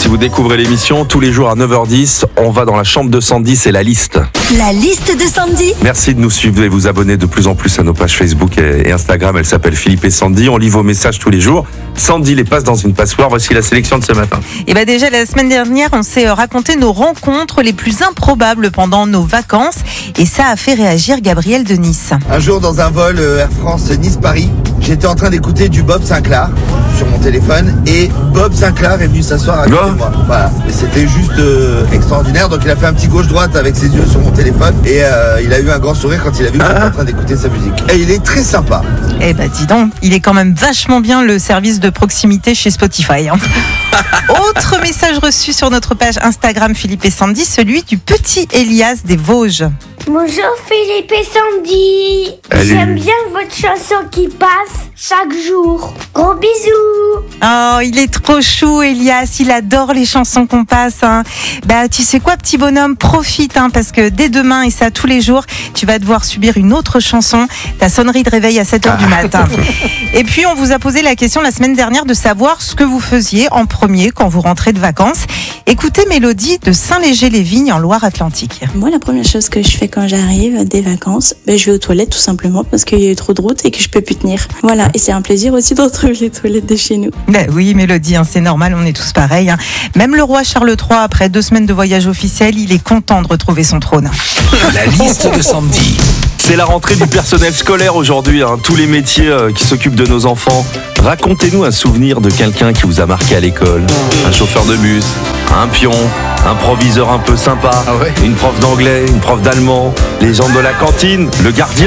vous découvrez l'émission, tous les jours à 9h10, on va dans la chambre de Sandy, c'est la liste. La liste de Sandy. Merci de nous suivre et vous abonner de plus en plus à nos pages Facebook et Instagram. Elle s'appelle Philippe et Sandy. On lit vos messages tous les jours. Sandy les passe dans une passoire. Voici la sélection de ce matin. Et déjà la semaine dernière, on s'est raconté nos rencontres les plus improbables pendant nos vacances. Et ça a fait réagir Gabriel de Nice. Un jour, dans un vol Air France Nice-Paris, j'étais en train d'écouter du Bob Sinclair sur mon téléphone et Bob Sinclair est venu s'asseoir à côté de moi. Voilà. Et c'était juste extraordinaire. Donc il a fait un petit gauche-droite avec ses yeux sur mon téléphone et il a eu un grand sourire quand il a vu que j'étais en train d'écouter sa musique. Et il est très sympa. Dis donc, il est quand même vachement bien le service de proximité chez Spotify. Autre message reçu sur notre page Instagram Philippe et Sandy, celui du petit Elias des Vosges. Bonjour Philippe et Sandy. J'aime bien votre chanson qui passe chaque jour. Gros bisous. Oh, il est trop chou Elias, il adore les chansons qu'on passe. Tu sais quoi petit bonhomme, profite parce que dès demain et ça tous les jours, tu vas devoir subir une autre chanson, ta sonnerie de réveil à 7h du matin. Et puis on vous a posé la question la semaine dernière de savoir ce que vous faisiez en premier quand vous rentrez de vacances. Écoutez Mélodie de Saint-Léger-les-Vignes en Loire-Atlantique. Moi, la première chose que je fais quand j'arrive des vacances, je vais aux toilettes tout simplement parce qu'il y a eu trop de route et que je peux plus tenir. Voilà, et c'est un plaisir aussi de retrouver les toilettes de chez nous. Oui Mélodie, c'est normal, on est tous pareils. Même le roi Charles III, après 2 semaines de voyage officiel, il est content de retrouver son trône. La liste de Sandy. C'est la rentrée du personnel scolaire aujourd'hui, tous les métiers qui s'occupent de nos enfants. Racontez-nous un souvenir de quelqu'un qui vous a marqué à l'école. Un chauffeur de bus, un pion, un proviseur un peu sympa, une prof d'anglais, une prof d'allemand, les gens de la cantine, le gardien.